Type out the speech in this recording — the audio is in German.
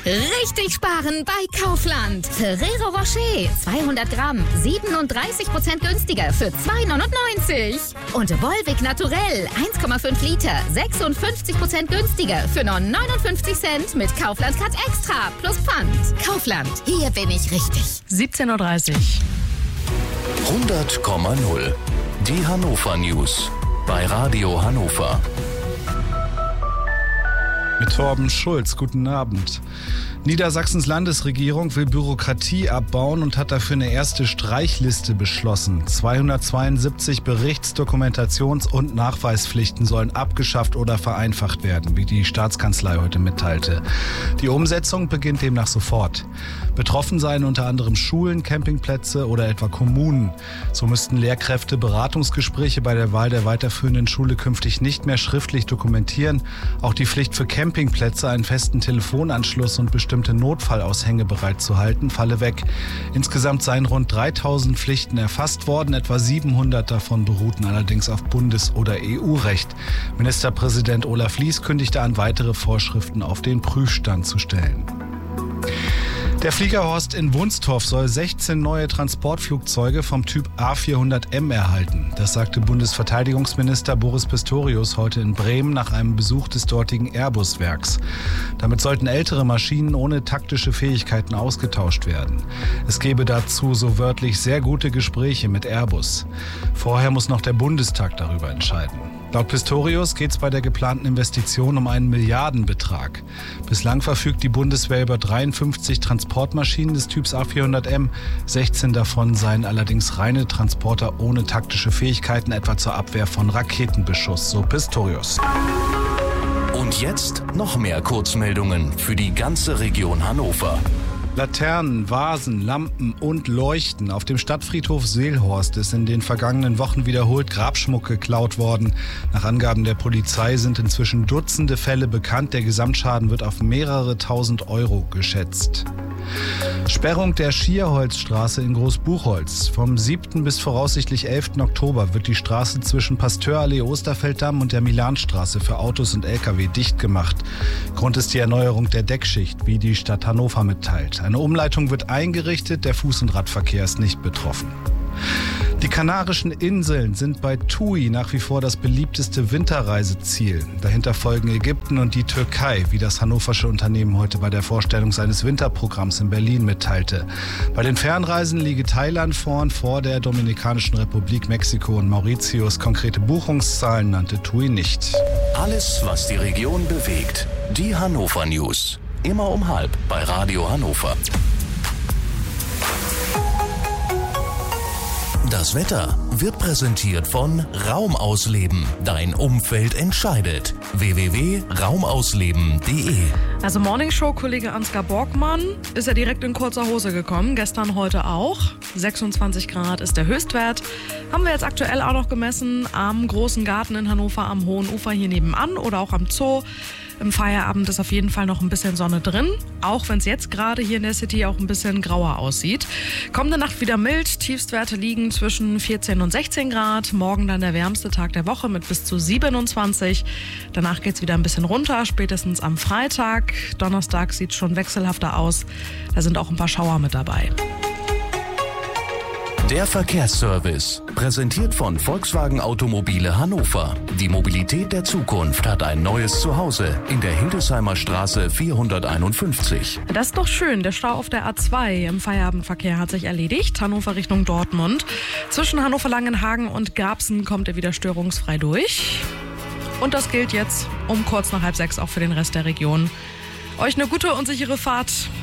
Richtig sparen bei Kaufland. Ferrero Rocher 200 Gramm 37% günstiger für 2,99. Und Volvic Naturell 1,5 Liter 56% günstiger für nur 59 Cent mit Kaufland Cut Extra plus Pfand. Kaufland, hier bin ich richtig. 17:30 Uhr. 100,0. Die Hannover News bei Radio Hannover. Mit Torben Schulz, guten Abend. Niedersachsens Landesregierung will Bürokratie abbauen und hat dafür eine erste Streichliste beschlossen. 272 Berichts-, Dokumentations- und Nachweispflichten sollen abgeschafft oder vereinfacht werden, wie die Staatskanzlei heute mitteilte. Die Umsetzung beginnt demnach sofort. Betroffen seien unter anderem Schulen, Campingplätze oder etwa Kommunen. So müssten Lehrkräfte Beratungsgespräche bei der Wahl der weiterführenden Schule künftig nicht mehr schriftlich dokumentieren. Auch die Pflicht für Campingplätze, einen festen Telefonanschluss und bestimmte Notfallaushänge bereitzuhalten, falle weg. Insgesamt seien rund 3000 Pflichten erfasst worden, etwa 700 davon beruhten allerdings auf Bundes- oder EU-Recht. Ministerpräsident Olaf Lies kündigte an, weitere Vorschriften auf den Prüfstand zu stellen. Der Fliegerhorst in Wunstorf soll 16 neue Transportflugzeuge vom Typ A400M erhalten. Das sagte Bundesverteidigungsminister Boris Pistorius heute in Bremen nach einem Besuch des dortigen Airbus-Werks. Damit sollten ältere Maschinen ohne taktische Fähigkeiten ausgetauscht werden. Es gebe dazu so wörtlich sehr gute Gespräche mit Airbus. Vorher muss noch der Bundestag darüber entscheiden. Laut Pistorius geht es bei der geplanten Investition um einen Milliardenbetrag. Bislang verfügt die Bundeswehr über 53 Transportmaschinen des Typs A400M. 16 davon seien allerdings reine Transporter ohne taktische Fähigkeiten, etwa zur Abwehr von Raketenbeschuss, so Pistorius. Und jetzt noch mehr Kurzmeldungen für die ganze Region Hannover. Laternen, Vasen, Lampen und Leuchten. Auf dem Stadtfriedhof Seelhorst ist in den vergangenen Wochen wiederholt Grabschmuck geklaut worden. Nach Angaben der Polizei sind inzwischen Dutzende Fälle bekannt. Der Gesamtschaden wird auf mehrere tausend Euro geschätzt. Sperrung der Schierholzstraße in Großbuchholz. Vom 7. bis voraussichtlich 11. Oktober wird die Straße zwischen Pasteurallee Osterfelddamm und der Milanstraße für Autos und Lkw dicht gemacht. Grund ist die Erneuerung der Deckschicht, wie die Stadt Hannover mitteilt. Eine Umleitung wird eingerichtet, der Fuß- und Radverkehr ist nicht betroffen. Die Kanarischen Inseln sind bei TUI nach wie vor das beliebteste Winterreiseziel. Dahinter folgen Ägypten und die Türkei, wie das hannoversche Unternehmen heute bei der Vorstellung seines Winterprogramms in Berlin mitteilte. Bei den Fernreisen liege Thailand vorn vor der Dominikanischen Republik, Mexiko und Mauritius. Konkrete Buchungszahlen nannte TUI nicht. Alles, was die Region bewegt. Die Hannover News. Immer um 12:30 bei Radio Hannover. Das Wetter wird präsentiert von Raumausleben. Dein Umfeld entscheidet. www.raumausleben.de. Also Morningshow-Kollege Ansgar Borgmann ist ja direkt in kurzer Hose gekommen. Gestern, heute auch. 26 Grad ist der Höchstwert. Haben wir jetzt aktuell auch noch gemessen am Großen Garten in Hannover, am Hohen Ufer hier nebenan oder auch am Zoo. Im Feierabend ist auf jeden Fall noch ein bisschen Sonne drin, auch wenn es jetzt gerade hier in der City auch ein bisschen grauer aussieht. Kommende Nacht wieder mild, Tiefstwerte liegen zwischen 14 und 16 Grad. Morgen dann der wärmste Tag der Woche mit bis zu 27. Danach geht es wieder ein bisschen runter, spätestens am Freitag. Donnerstag sieht schon wechselhafter aus, da sind auch ein paar Schauer mit dabei. Der Verkehrsservice, präsentiert von Volkswagen Automobile Hannover. Die Mobilität der Zukunft hat ein neues Zuhause in der Hildesheimer Straße 451. Das ist doch schön. Der Stau auf der A2 im Feierabendverkehr hat sich erledigt. Hannover Richtung Dortmund. Zwischen Hannover-Langenhagen und Garbsen kommt er wieder störungsfrei durch. Und das gilt jetzt um kurz nach 5:30 auch für den Rest der Region. Euch eine gute und sichere Fahrt.